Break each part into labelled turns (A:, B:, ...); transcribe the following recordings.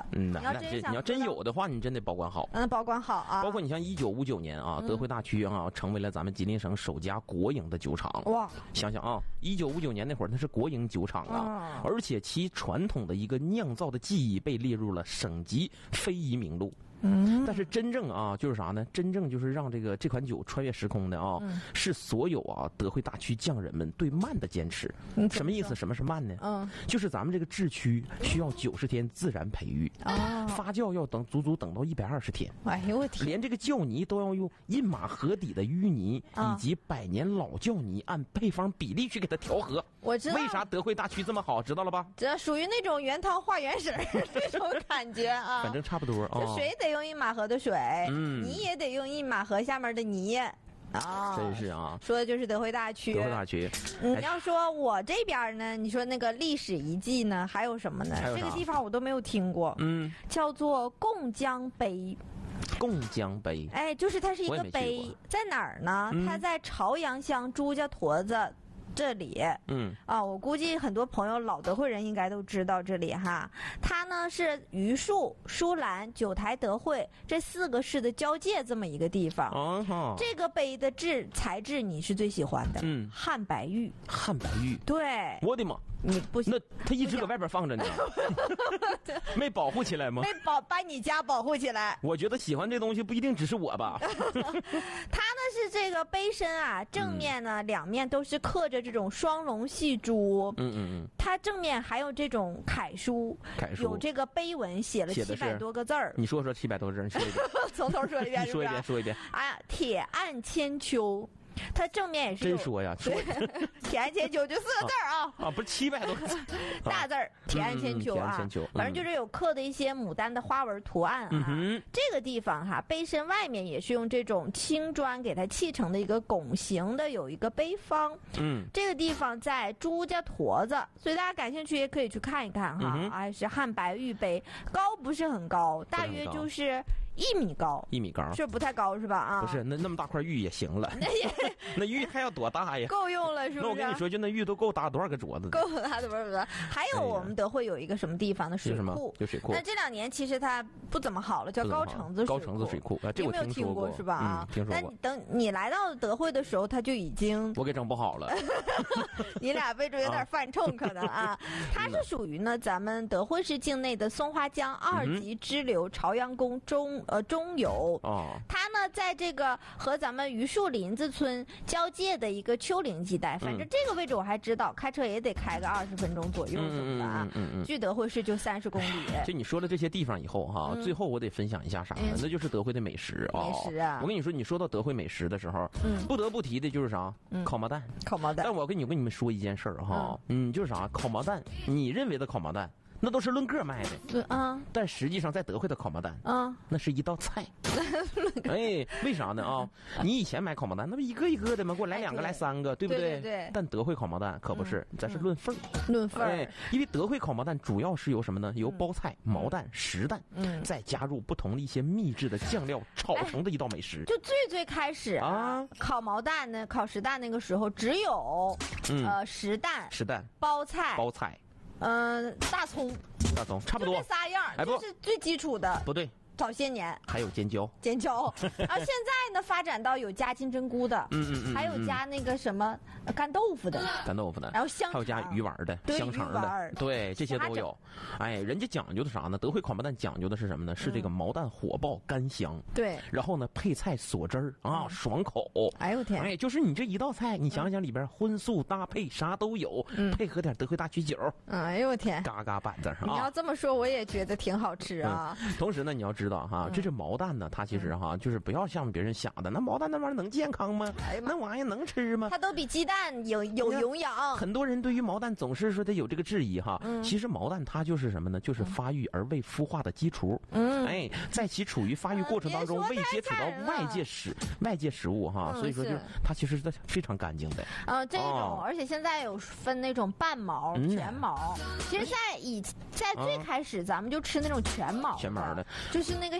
A: 你要真有的话，你真得保管好。
B: 保管好啊。
A: 包括你像1959年啊，德惠大区啊，成为了咱们吉林省首家国营的酒厂。
B: 哇，
A: 想想啊，1959年那会儿那是国营酒厂啊，而且其传统的一个酿造的技艺被列入了省级非遗名录。但是真正啊，就是啥呢？真正就是让这款酒穿越时空的啊，是所有啊德惠大区匠人们对慢的坚持。什么意思？什么是慢呢？就是咱们这个制曲需要90天自然培育，发酵要足足等到120天。
B: 哎呦我天！
A: 连这个酵泥都要用印马河底的淤泥以及100年老酵泥按配方比例去给它调和。
B: 我知道
A: 为啥德惠大区这么好，知道了吧？
B: 这属于那种原汤化原食那种感觉啊。
A: 反正差不多啊。
B: 这水得用印马河的水，泥也得用印马河下面的泥。
A: 真是啊，
B: 说的就是德惠大区。
A: 德惠大区，
B: 你要说我这边呢，你说那个历史遗迹呢，还有什么呢？这个地方我都没有听过，叫做贡江碑。
A: 贡江碑，
B: 哎，就是它是一个碑，在哪儿呢？它在朝阳乡朱家坨子这里。我估计很多朋友老德惠人应该都知道这里哈。它呢是榆树、舒兰、九台、德惠这4个市的交界这么一个地方。这个碑的材质你是最喜欢的？汉白玉。汉白玉。对。我的妈！
A: 你不行，那他一直搁外边放着呢，没保护起来吗？
B: 没把你家保护起来。
A: 我觉得喜欢这东西不一定只是我吧。
B: 它呢是这个碑身啊，正面呢2面都是刻着这种双龙戏珠。它正面还有这种楷书，有这个碑文写了700多个字儿。
A: 你说700多个字，说一遍。
B: 从头说一遍，
A: 说一遍，说一遍。
B: 啊，铁案千秋。它正面也是
A: 真说呀，说
B: 铁案千秋就4个字啊，
A: 不是700多个字，
B: 大字儿铁案千秋啊，反正就是有刻的一些牡丹的花纹图案啊。这个地方哈，碑身外面也是用这种青砖给它砌成的一个拱形的，有一个碑方。这个地方在朱家坨子，所以大家感兴趣也可以去看一看哈。是汉白玉碑，高不是很高，大约就是1米高，1米高是不太高是吧？啊，
A: 不是，那么大块玉也行了。那玉还要多大呀？
B: 够用了，是不是？
A: 那我跟你说，就那玉都够搭多少个镯子？
B: 够搭多少个？还有我们德惠有一个什么地方的水库？
A: 有水库。
B: 那这2年其实它不怎么好了，叫高城子水库。
A: 高城子水库，这我
B: 没有听过是吧？啊，
A: 听说过。
B: 那等你来到德惠的时候，它就已经
A: 我给整不好了。
B: 你俩位置有点犯冲，可能啊。它是属于呢咱们德惠市境内的松花江2级支流朝阳宫中游。它呢在这个和咱们榆树林子村交界的一个丘陵地带，反正这个位置我还知道，开车也得开个20分钟左右什么的啊。距德惠市就30公里。
A: 就你说了这些地方以后哈，最后我得分享一下啥呢？那就是德惠的美食啊。
B: 美食啊！
A: 我跟你说，你说到德惠美食的时候，不得不提的就是啥？烤毛蛋。
B: 烤毛蛋。
A: 但我跟你们说一件事儿哈，就是啥？烤毛蛋，你认为的烤毛蛋，那都是论个卖的。
B: 对啊。
A: 但实际上在德惠的烤毛蛋那是一道菜。哎，为啥呢啊？你以前买烤毛蛋，那不一个一个的吗？给我来2个，来3个，对不对？
B: 对。
A: 但德惠烤毛蛋可不是，咱是论份儿。
B: 论份儿。
A: 哎，因为德惠烤毛蛋主要是由什么呢？由包菜、毛蛋、实蛋，再加入不同的一些秘制的酱料炒成的一道美食。
B: 就最开始啊，烤毛蛋呢，烤实蛋那个时候只有实蛋、包菜、大葱，
A: 差不多
B: 就这3样，这是最基础的。
A: 不对。
B: 早些年
A: 还有尖椒，
B: 而现在呢发展到有加金针菇的，还有加那个什么干豆腐的，然后香肠，
A: 还有加鱼丸的，香肠的，对，这些都有。哎，人家讲究的啥呢？德惠烤毛蛋讲究的是什么呢？是这个毛蛋火爆干香，
B: 对，
A: 然后呢配菜锁汁儿啊，爽口。
B: 哎呦天！
A: 哎，就是你这一道菜，你想想里边荤素搭配啥都有，配合点德惠大曲酒，
B: 哎呦我天，
A: 嘎嘎板子啊！
B: 你要这么说，我也觉得挺好吃啊。
A: 同时呢，你要知道哈，这毛蛋呢，它其实哈，就是不要像别人想的，那毛蛋那玩意儿能健康吗？那玩意儿能吃吗？
B: 它都比鸡蛋有营养。
A: 很多人对于毛蛋总是说它有这个质疑哈。其实毛蛋它就是什么呢？就是发育而未孵化的基础。哎，在其处于发育过程当中，未接触到外界食物哈，所以说就它其实是非常干净的。
B: 这种，而且现在有分那种半毛、全毛。其实在最开始咱们就吃那种全毛的，就是那个小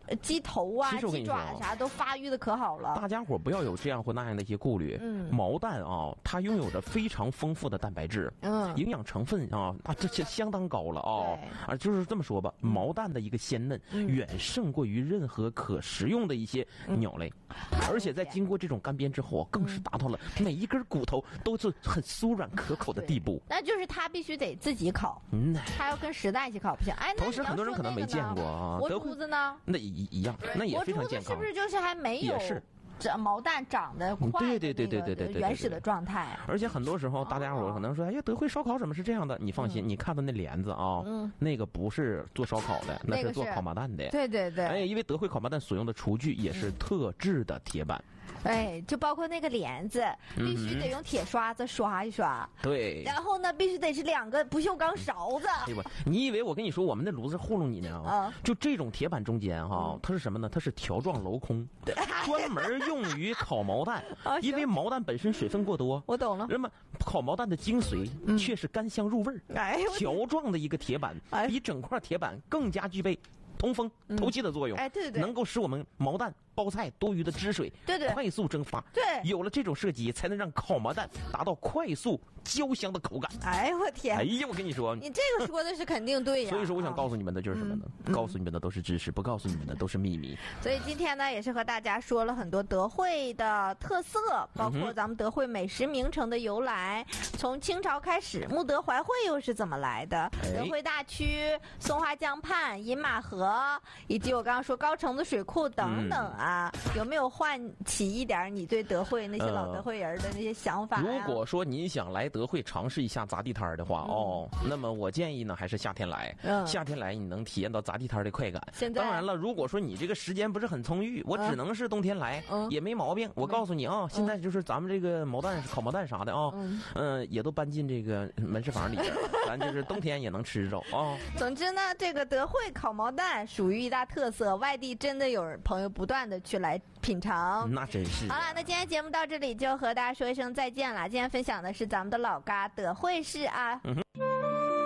B: 鸡头啊、鸡爪啥都发育的可好了。
A: 大家伙不要有这样或那样的一些顾虑。毛蛋啊，它拥有着非常丰富的蛋白质，营养成分啊，这相当高了啊。就是这么说吧，毛蛋的一个鲜嫩远胜过于任何可食用的一些鸟类，而且在经过这种干煸之后，更是达到了每一根骨头都是很酥软可口的地步。
B: 那就是它必须得自己烤，它要跟实蛋一起烤不行。哎，
A: 同时很多人可能没见过啊，
B: 活珠子呢？
A: 那一样，那也非常健康。
B: 是不是就是还没有？
A: 也是。
B: 这毛蛋长得快，
A: 对，
B: 原始的状态。
A: 而且很多时候，大家伙可能说：“哎呀，德惠烧烤怎么是这样的？”你放心，你看到那帘子啊，那个不是做烧烤的，那是做烤麻蛋的。
B: 对。
A: 哎，因为德惠烤麻蛋所用的厨具也是特制的铁板。
B: 哎，就包括那个帘子，必须得用铁刷子刷一刷。
A: 对。
B: 然后呢，必须得是2个不锈钢勺子。
A: 对吧？你以为我跟你说我们的炉子糊弄你呢？就这种铁板中间哈，它是什么呢？它是条状镂空，专门用于烤毛蛋。因为毛蛋本身水分过多。
B: 我懂了。
A: 那么烤毛蛋的精髓却是干香入味儿。条状的一个铁板比整块铁板更加具备通风、透气的作用。
B: 对，
A: 能够使我们毛蛋、包菜多余的汁水快速蒸发。
B: 对，
A: 有了这种设计，才能让烤毛蛋达到快速焦香的口感。
B: 哎呦我天！
A: 哎呀，我跟你说，
B: 你这个说的是肯定对呀。
A: 所以说，我想告诉你们的就是什么呢？告诉你们的都是知识，不告诉你们的都是秘密。
B: 所以今天呢，也是和大家说了很多德惠的特色，包括咱们德惠美食名城的由来，从清朝开始，慕德怀惠又是怎么来的？德惠大曲、松花江畔、饮马河，以及我刚刚说高城子水库等等啊，有没有唤起一点你对德惠那些老德惠人的那些想法？
A: 如果说你想来德惠尝试一下砸地摊的话，那么我建议呢，还是夏天来。夏天来你能体验到砸地摊的快感。当然了，如果说你这个时间不是很充裕，我只能是冬天来，也没毛病。我告诉你啊，现在就是咱们这个毛蛋、烤毛蛋啥的啊，也都搬进这个门市房里边，咱就是冬天也能吃着啊。
B: 总之呢，这个德惠烤毛蛋属于一大特色，外地真的有朋友不断的去来品尝。
A: 那真是。
B: 好了，那今天节目到这里就和大家说一声再见了。今天分享的是咱们的老嘎德惠市啊。